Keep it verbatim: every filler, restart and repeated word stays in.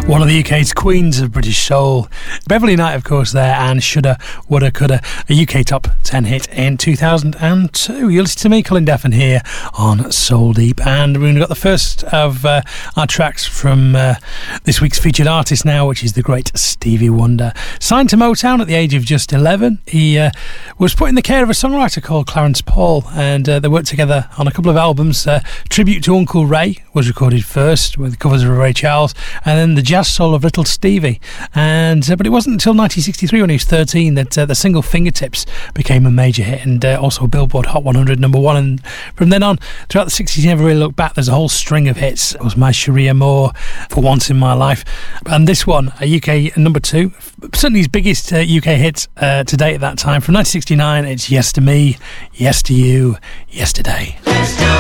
One of the U K's queens of British soul. Beverly Knight, of course, there, and Shoulda, Woulda, Coulda, a U K top ten hit in two thousand two. You're listening to me, Colin Daffin, here on Soul Deep, and we've got the first of uh, our tracks from uh, this week's featured artist now, which is the great Stevie Wonder. Signed to Motown at the age of just eleven, he uh, was put in the care of a songwriter called Clarence Paul, and uh, they worked together on a couple of albums. Uh, Tribute to Uncle Ray was recorded first with covers of Ray Charles, and then the jazz soul of Little Stevie. And uh, but it wasn't until nineteen sixty-three, when he was thirteen, that uh, the single Fingertips became a major hit, and uh, also a Billboard Hot one hundred number one. And from then on, throughout the sixties, you never really looked back. There's a whole string of hits. It was My Cherie Amour, For Once in My Life, and this one, a U K number two, certainly his biggest uh, U K hit uh, to date at that time. From nineteen sixty-nine, it's Yes to Me, Yes to You, Yesterday.